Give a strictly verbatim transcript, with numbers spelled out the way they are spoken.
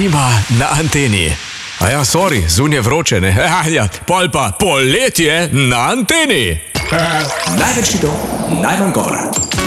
Klima na anteni. A ja, sorry, zunaj vroče, ne? Ja, ja, pol pa poletje na anteni. Največ hitov, najmanj govora.